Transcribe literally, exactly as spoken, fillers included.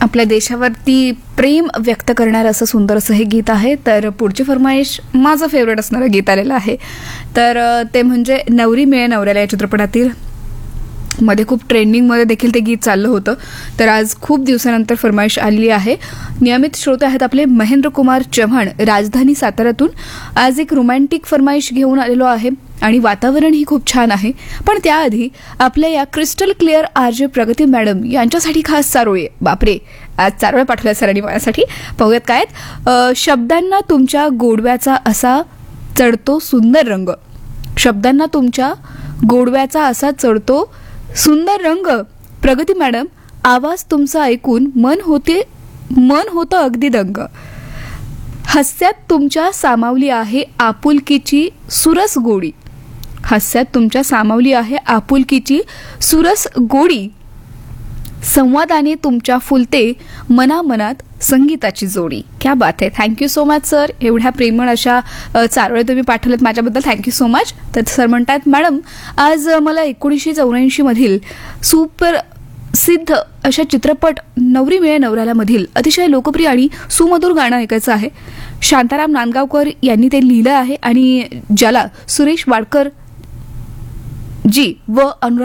आपल्या देशावरती प्रेम व्यक्त करणारं असं सुंदर असं हे गीत आहे. तर पुढची फरमाईश माझं फेवरेट असणारं गीत आलेलं आहे. तर ते म्हणजे नवरी मिळे नवऱ्याला या चित्रपटातील मध्ये खूप ट्रेंडिंगमध्ये देखील ते गीत चाललं होतं. तर आज खूप दिवसानंतर फरमाईश आलेली आहे. नियमित श्रोते आहेत आपले महेंद्र कुमार चव्हाण राजधानी साताऱ्यातून. आज एक रोमॅन्टिक फरमाईश घेऊन आलेलो आहे आणि वातावरणही खूप छान आहे. पण त्याआधी आपल्या या क्रिस्टल क्लिअर आर जे प्रगती मॅडम यांच्यासाठी खास चारोळी. बापरे, आज चारोळ्या पाठवल्या सरांनी माझ्यासाठी. पाहूयात काय आहेत. शब्दांना तुमच्या गोडव्याचा असा चढतो सुंदर रंग. शब्दांना तुमच्या गोडव्याचा असा चढतो सुंदर रंग. प्रगती मॅडम, आवाज तुमचा ऐकून मन होते मन होतं अगदी दंग. हास्यात तुमच्या सामावली आहे आपुलकीची सुरस गोडी. हास्यात तुमच्या सामावली आहे आपुलकीची सुरस गोडी. संवादाने तुमच्या फुलते मनामनात संगीताची जोडी. क्या बात आहे. Thank you so much sir. एवढ्या प्रेमळ अशा चारोळ्या तुम्ही पाठवल्यात माझ्याबद्दल. Thank you so much. तर सर म्हणतात, मॅडम आज मला एकोणीसशे चौऱ्याऐंशी मधील सुप्रसिद्ध अशा चित्रपट नवरी मिळे नवऱ्याला मधील अतिशय लोकप्रिय आणि सुमधुर गाणं ऐकायचं आहे. शांताराम नांदगावकर यांनी ते लिहिलं आहे आणि ज्याला सुरेश वाडकर जी व अनुराग